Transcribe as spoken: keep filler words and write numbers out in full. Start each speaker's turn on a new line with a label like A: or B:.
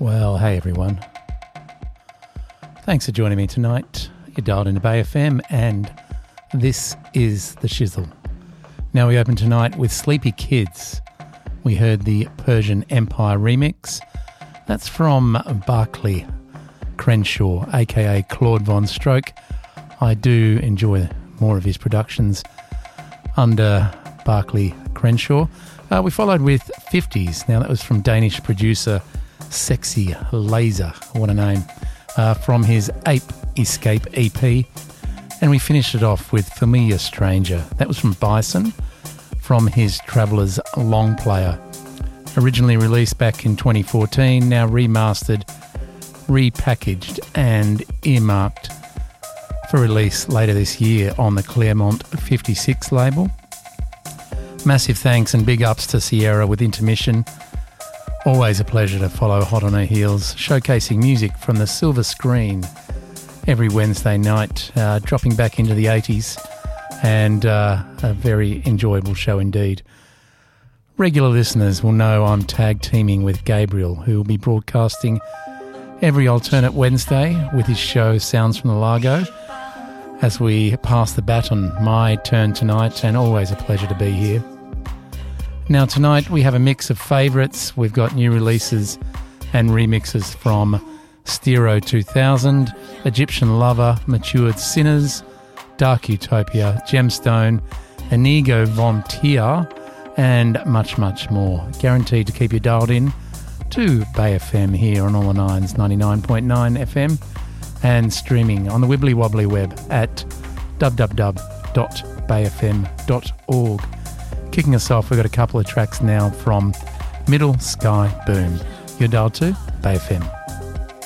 A: Well, hey everyone. Thanks for joining me tonight. You're dialed into Bay F M and this is The Shizzle. Now we open tonight with Sleepy Kids. We heard the Persian Empire remix. That's from Barclay Crenshaw, aka Claude Von Stroke. I do enjoy more of his productions under Barclay Crenshaw. Uh, we followed with fifties. Now that was from Danish producer Sexy Laser, what a name, uh, from his Ape Escape E P. And we finished it off with Familiar Stranger. That was from Bison, from his Traveller's Long Player. Originally released back in twenty fourteen, now remastered, repackaged and earmarked for release later this year on the Claremont fifty-six label. Massive thanks and big ups to Sierra with Intermission. Always a pleasure to follow Hot on Her Heels, showcasing music from the silver screen every Wednesday night, uh, dropping back into the eighties, and uh, a very enjoyable show indeed. Regular listeners will know I'm tag teaming with Gabriel, who will be broadcasting every alternate Wednesday with his show Sounds from the Largo. As we pass the baton, my turn tonight, and always a pleasure to be here. Now tonight we have a mix of favourites. We've got new releases and remixes from Stero two thousand, Egyptian Lover, Matured Sinners, Dark Utopia, Gemstone, Inigo Von Tier, and much, much more. Guaranteed to keep you dialed in to Bay F M here on All the Nines, ninety-nine point nine F M, and streaming on the Wibbly Wobbly web at w w w dot bay f m dot org. Kicking us off, we've got a couple of tracks now from Middle Sky Boom. You're dialed to Bay F M.